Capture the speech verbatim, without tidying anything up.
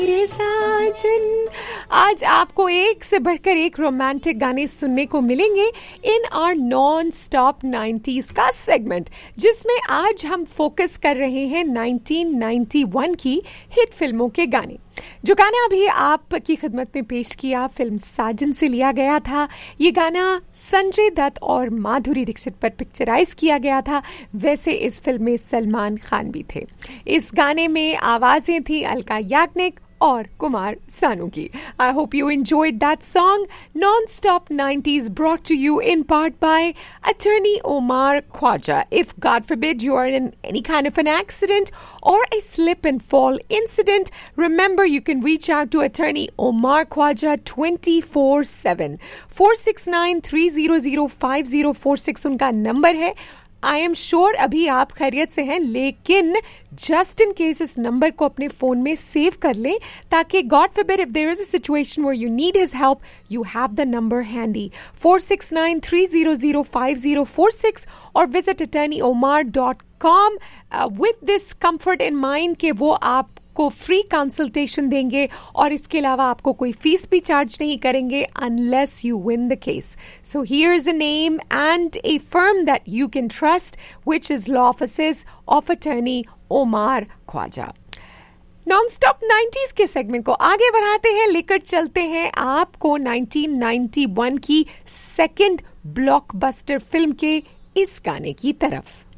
ये साजन, आज आपको एक से बढ़कर एक रोमांटिक गाने सुनने को मिलेंगे in our non stop nineties का सेगमेंट, जिसमें आज हम फोकस कर रहे हैं नाइनटीन नाइंटी वन की हिट फिल्मों के गाने। जो गाना अभी आपकी खिदमत में पेश किया फिल्म साजन से लिया गया था। ये गाना संजय दत्त और माधुरी दीक्षित पर पिक्चराइज किया गया था। वैसे इस फिल्म में सलमान खान भी थे। इस गाने में आवाजें थी अलका याग्निक और कुमार सानू की। I hope you enjoyed that song. Non-stop nineties brought to you in part by Attorney Omar Khwaja. If God forbid you are in any kind of an accident or a slip and fall incident, remember you can reach out to Attorney Omar Khwaja twenty-four seven. four six nine three zero zero five zero four six उनका number है। I am sure अभी आप खैरियत से हैं, लेकिन just in case इस number को अपने फोन में सेव कर लें, ताकि God forbid if there is a situation where you need his help, you have the number handy. Four six nine three zero zero five zero four six और visit attorney OMR dot com with this comfort in mind कि वो आप को free consultation देंगे और इसके अलावा आपको कोई फीस भी चार्ज नहीं करेंगे unless you win the case. So here is a name and A firm that you can trust, which is law offices of attorney OMR Khwaja. Non stop nineties के सेगमेंट को आगे बढ़ाते हैं, लेकर चलते हैं आपको नाइनटीन नाइंटी वन की सेकंड ब्लॉकबस्टर फिल्म के इस गाने की तरफ।